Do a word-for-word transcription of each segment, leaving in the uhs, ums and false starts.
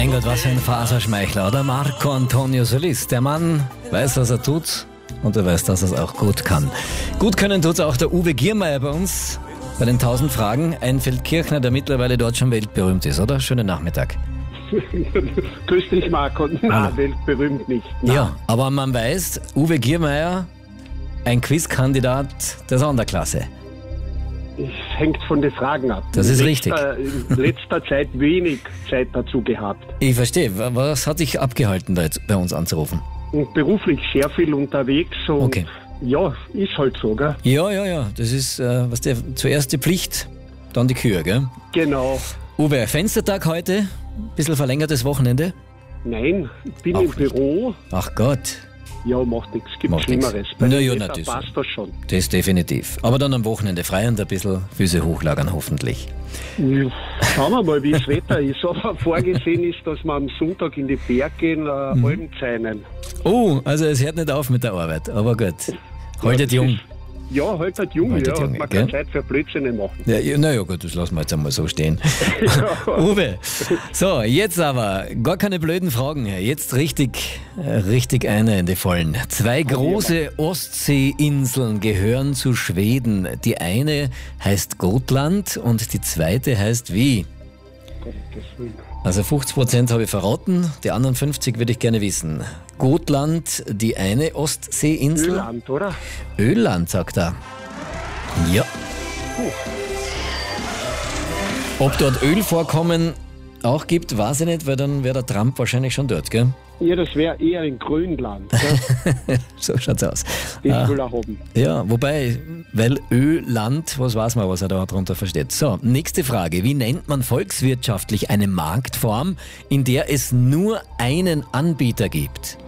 Mein Gott, was für ein Faserschmeichler, oder? Marco Antonio Solis. Der Mann weiß, was er tut und er weiß, dass er es auch gut kann. Gut können tut auch der Uwe Giermeier bei uns bei den tausend Fragen. Ein Feldkirchner, der mittlerweile dort schon weltberühmt ist, oder? Schönen Nachmittag. Grüß dich, Marco. Na, weltberühmt nicht. Na. Ja, aber man weiß, Uwe Giermeier, ein Quizkandidat der Sonderklasse. Es hängt von den Fragen ab. Das ist in richtig. Letzter, in letzter Zeit wenig Zeit dazu gehabt. Ich verstehe. Was hat dich abgehalten, da jetzt bei uns anzurufen? Und beruflich sehr viel unterwegs und Okay. ja, ist halt so, gell? Ja, ja, ja. Das ist, äh, was der zuerst die Pflicht, dann die Kür, gell? Genau. Uwe, Fenstertag heute, bisschen verlängertes Wochenende. Nein, ich bin Auch im nicht. Büro. Ach Gott, Ja, macht nichts. Gibt Macht nix. Schlimmeres. Bei Na dem ja, Wetter natürlich. passt das schon. das definitiv. Aber dann am Wochenende frei und ein bisschen Füße hochlagern, hoffentlich. Ja, schauen wir mal, wie das Wetter ist. Aber vorgesehen ist, dass wir am Sonntag in die Berge gehen, äh, Mhm. Alm zeichnen. Oh, also es hört nicht auf mit der Arbeit, aber gut. Haltet jung. Ja, halt halt jung, Haltet ja. jung, Man gell? kann Zeit für Blödsinn machen. Ja, ja, na ja, gut, das lassen wir jetzt einmal so stehen. Uwe, so, jetzt aber gar keine blöden Fragen. Jetzt richtig, äh, richtig eine in die Vollen. Zwei große Ostseeinseln gehören zu Schweden. Die eine heißt Gotland und die zweite heißt wie? Gottes Willen. Also fünfzig Prozent habe ich verraten, die anderen fünfzig würde ich gerne wissen. Gotland, die eine Ostseeinsel. Öland, oder? Öland, sagt er. Ja. Ob dort Ölvorkommen auch gibt, weiß ich nicht, weil dann wäre der Trump wahrscheinlich schon dort, gell? Ja, das wäre eher in Grönland. Gell? So schaut's aus. Den Ah, will er haben. ja, wobei, weil Öland, was weiß man, was er da drunter versteht. So, nächste Frage. Wie nennt man volkswirtschaftlich eine Marktform, in der es nur einen Anbieter gibt?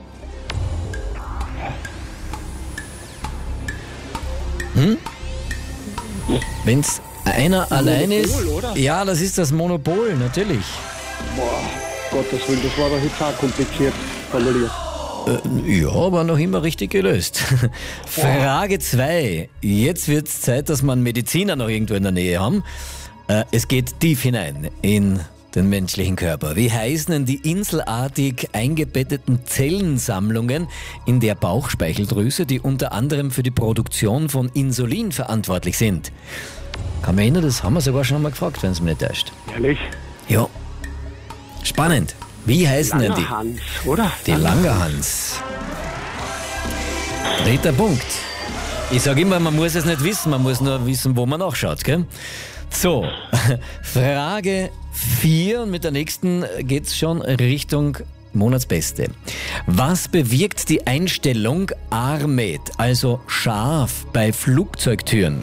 Hm? Wenn's einer allein ist, oder? ja, das ist das Monopol, natürlich. Boah, Gottes Willen, das war doch jetzt auch kompliziert formuliert. Äh, ja, aber noch immer richtig gelöst. Frage zwei. Jetzt wird es Zeit, dass wir einen Mediziner noch irgendwo in der Nähe haben. Äh, es geht tief hinein in den menschlichen Körper. Wie heißen denn die inselartig eingebetteten Zellensammlungen in der Bauchspeicheldrüse, die unter anderem für die Produktion von Insulin verantwortlich sind? Kann man erinnern, das haben wir sogar schon einmal gefragt, wenn es mich nicht täuscht. Ehrlich? Ja. Spannend. Wie heißen denn die? Hans, oder? Die Langerhans. Dritter Punkt. Ich sage immer, man muss es nicht wissen, man muss nur wissen, wo man nachschaut, gell? So, Frage vier und mit der nächsten geht's schon Richtung Monatsbeste. Was bewirkt die Einstellung Armed, also scharf, bei Flugzeugtüren?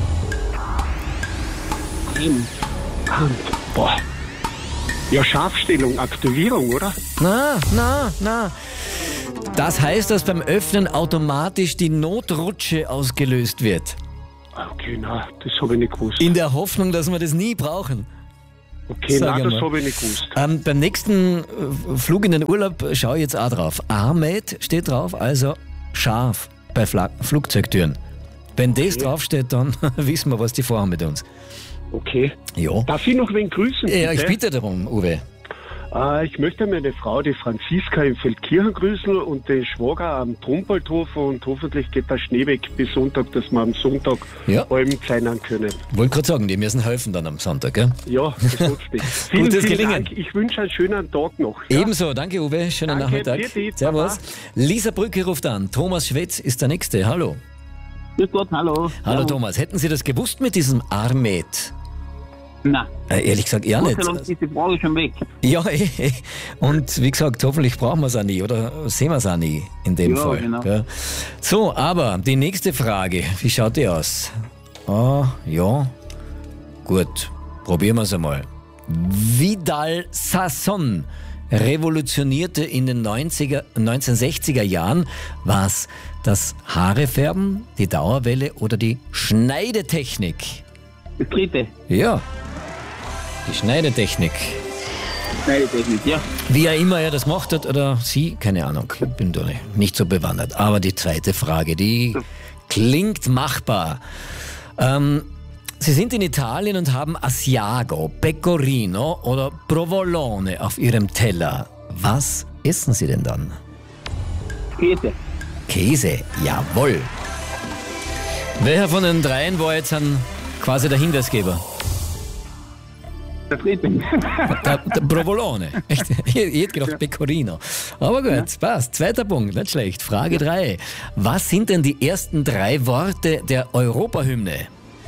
Hand. Hand. Boah. Ja, Scharfstellung, Aktivierung, oder? Na, na, na. Das heißt, dass beim Öffnen automatisch die Notrutsche ausgelöst wird. Okay, na, das habe ich nicht gewusst. In der Hoffnung, dass wir das nie brauchen. Okay, Sag na, das einmal. habe ich nicht gewusst. Ähm, beim nächsten äh, Flug in den Urlaub schaue ich jetzt auch drauf. Armed steht drauf, also scharf bei Fla Flugzeugtüren. Wenn das draufsteht, dann wissen wir, was die vorhaben mit uns. Okay. Ja. Darf ich noch wen grüßen? Ja, ich bitte? bitte darum, Uwe. Äh, ich möchte meine Frau, die Franziska in Feldkirchen grüßen und den Schwager am Trumpoldhof und hoffentlich geht der Schnee weg bis Sonntag, dass wir am Sonntag Ja. Alm zeichnen können. Wollte gerade sagen, die müssen helfen dann am Sonntag, gell? Ja, das nutzt nicht. Vielen, Gutes vielen Gelingen. Dank. Ich wünsche einen schönen Tag noch. Ja? Ebenso, danke Uwe, schönen Danke, Nachmittag. Tschüssi, Servus. Baba. Lisa Brücke ruft an, Thomas Schwetz ist der Nächste, hallo. Grüß Gott, hallo. Hallo Ja, Thomas, hätten Sie das gewusst mit diesem Armed? Nein, Äh, ehrlich gesagt, eher nicht. Gott sei Dank ist die Frage schon weg. Ja, eh, eh. Und wie gesagt, hoffentlich brauchen wir es auch nie oder sehen wir es auch nie in dem Ja, Fall. genau. Gell? So, aber die nächste Frage, wie schaut die aus? Ah, ja, gut, probieren wir es einmal. Vidal Sassoon revolutionierte in den neunziger, neunzehnhundertsechziger Jahren was? Das Haarefärben, die Dauerwelle oder die Schneidetechnik? Das dritte. Ja, die Schneidetechnik. Schneidetechnik, ja. Wie er immer er das gemacht hat, oder sie, keine Ahnung, ich bin da nicht, nicht so bewandert. Aber die zweite Frage, die klingt machbar. Ähm, Sie sind in Italien und haben Asiago, Pecorino oder Provolone auf Ihrem Teller. Was essen Sie denn dann? Käse. Käse, jawohl. Welcher von den dreien war jetzt ein, quasi der Hinweisgeber? Der dritte. Der, der Provolone. Echt? Ich, ich hätte gedacht Pecorino. Aber gut, ja. Passt. Zweiter Punkt, nicht schlecht. Frage drei. Was sind denn die ersten drei Worte der Europahymne?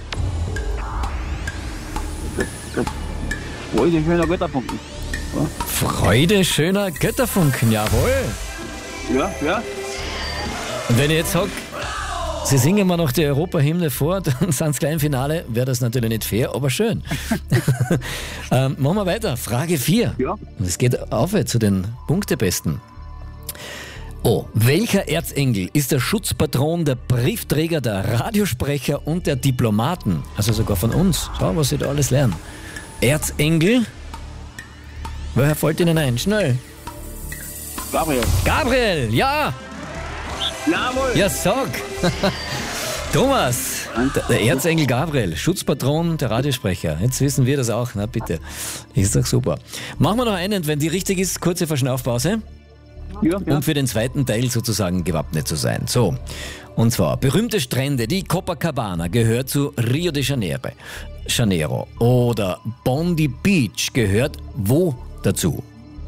Freude schöner Götterfunken. Ja. Freude schöner Götterfunken, jawohl. Ja, ja. Und wenn ich jetzt sage, Sie singen mir noch die Europahymne vor, dann sind sie gleich im Finale, wäre das natürlich nicht fair, aber schön. ähm, machen wir weiter. Frage vier. Ja. Es geht auf zu den Punktebesten. Oh, welcher Erzengel ist der Schutzpatron der Briefträger, der Radiosprecher und der Diplomaten? Also sogar von uns. Schau, was Sie da alles lernen. Erzengel? Woher fällt Ihnen ein? Schnell. Gabriel. Gabriel, ja! Jawohl. Ja, sag! Thomas, der Erzengel Gabriel, Schutzpatron der Radiosprecher. Jetzt wissen wir das auch. Na bitte, ist doch super. Machen wir noch einen, wenn die richtig ist, kurze Verschnaufpause. Ja, ja. Um für den zweiten Teil sozusagen gewappnet zu sein. So, und zwar, berühmte Strände, die Copacabana gehört zu Rio de Janeiro. Janeiro. Oder Bondi Beach gehört wo dazu?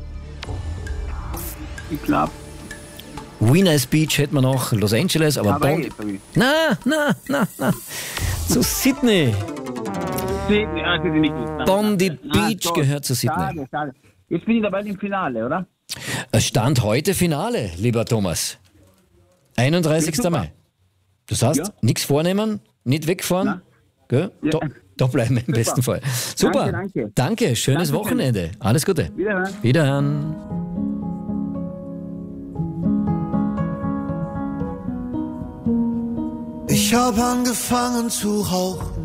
Ich glaube. Venice Beach hätten wir noch, Los Angeles, aber Hawaii, Bondi... Na, na, na, na. Zu Sydney. Sydney, ah, Sydney nicht gut. Bondi Ah, Beach so. gehört zu Sydney. Schade, schade. Jetzt bin ich dabei im Finale, oder? Es stand heute Finale, lieber Thomas. einunddreißigster Ja, Mai. Das heißt, Ja. nichts vornehmen, nicht wegfahren. Gell? Ja. Da, da bleiben wir im Super. besten Fall. Super. Danke, danke. Danke, schönes Danke, Wochenende. Alles Gute. Wiederhören. Wiederhören. Ich hab angefangen zu rauchen.